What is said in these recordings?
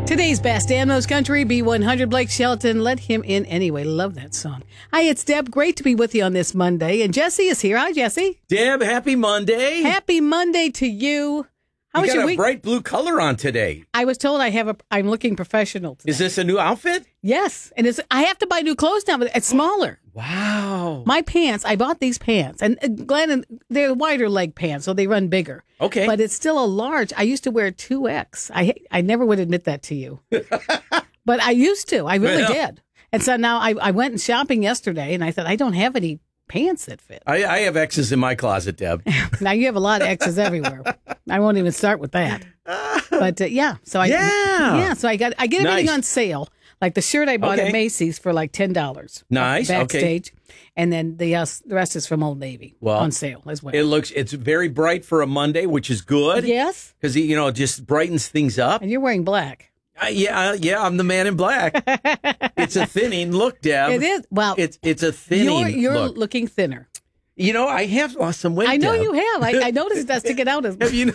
Today's best, Amno's Country, B100, Blake Shelton, Let Him In Anyway. Love that song. Hi, it's Deb. Great to be with you on this Monday. And Jesse is here. Hi, Jesse. Deb, happy Monday. Happy Monday to you. How was you your got a week? bright blue color on today. I was told I'm looking professional today. Is this a new outfit? Yes. And I have to buy new clothes now, but it's smaller. Wow. My pants, I bought these pants. And Glenn, they're wider leg pants, so they run bigger. Okay. But it's still a large. I used to wear 2X. I never would admit that to you. But I used to. I really did. And so now I went shopping yesterday, and I thought, I don't have any pants that fit. I have X's in my closet, Deb. Now you have a lot of X's everywhere. I won't even start with that. But so So I get everything Nice. on sale. Like the shirt I bought at Macy's for like $10. Nice. Backstage. And then the rest is from Old Navy on sale as well. It's very bright for a Monday, which is good. Yes. Because, it just brightens things up. And you're wearing black. Yeah, I'm the man in black. It's a thinning look, Deb. It is. Well, it's a thinning you're look. looking thinner. I have lost some weight, I know Deb. you have. I noticed that sticking out as Have you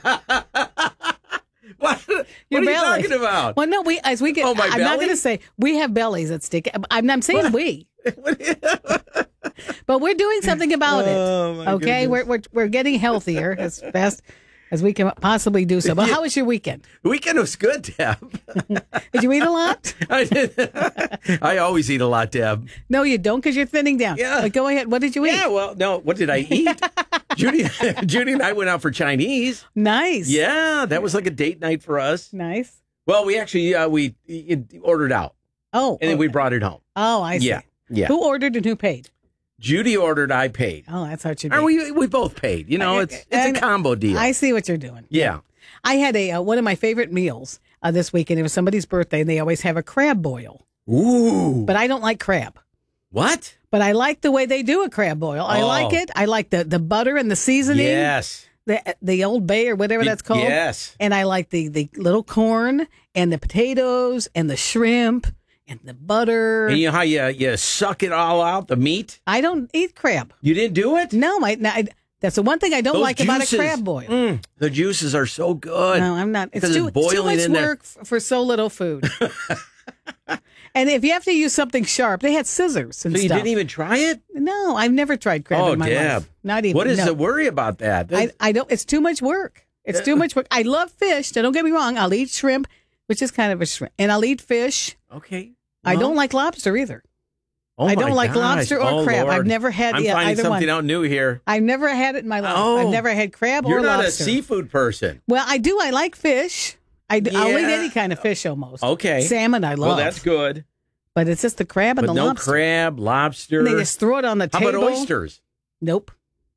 What are you belly. talking about? Well, no, as we get, Oh, my I'm not belly? going to say we have bellies that stick. I'm saying we. But we're doing something about Oh, it. my Okay, goodness. we're getting healthier as fast as we can possibly do so. But how was your weekend? The weekend was good, Deb. Did you eat a lot? I did. I always eat a lot, Deb. No, you don't, because you're thinning down. Yeah. But go ahead. What did you eat? Yeah, well, no, what did I eat? Judy and I went out for Chinese. Nice. Yeah, that was like a date night for us. Nice. Well, we actually we ordered out, Oh. and then we brought it home. Oh, I see. Yeah. Who ordered and who paid? Judy ordered, I paid. Oh, that's how it should be. Or we both paid. It's a combo deal. I see what you're doing. Yeah. I had one of my favorite meals this weekend. It was somebody's birthday, and they always have a crab boil. Ooh. But I don't like crab. What? But I like the way they do a crab boil. I like it. I like the butter and the seasoning. Yes. The Old Bay or whatever that's called. Yes. And I like the little corn and the potatoes and the shrimp and the butter. And you know how you suck it all out, the meat? I don't eat crab. You didn't do it? No, that's the one thing I don't Those like about a juices, crab boil. The juices are so good. No, I'm not. It's Because too it's boiling much in there. work for so little food. And if you have to use something sharp, they had scissors and So you stuff. didn't even try it? No, I've never tried crab in my Deb. life. Not even. What is no. the worry about that? I don't. It's too much work. It's too much work. I love fish. Now, don't get me wrong. I'll eat shrimp, which is kind of a shrimp, and I'll eat fish. Okay. I Well, don't like lobster either. oh I my don't like gosh. lobster or Oh, crab. Lord. I've never had I'm finding either something one. out new here. I've never had it in my life. Oh. I've never had crab You're or not lobster. a seafood person. Well, I do. I like fish. I'll eat Yeah. any kind of fish almost. Okay. Salmon I love. Well, that's good. But it's just the crab and But the no lobster. crab, lobster. And they just throw it on the How table. about oysters? Nope.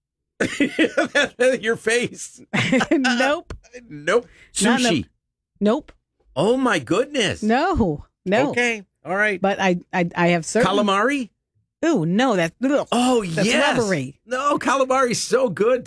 Your face. Nope. Nope. Not in Sushi. Nope. Oh my goodness. No. Okay. All right. But I have certain. Calamari? Ooh, no, that's Oh, That's yes. rubbery. No, calamari's so good.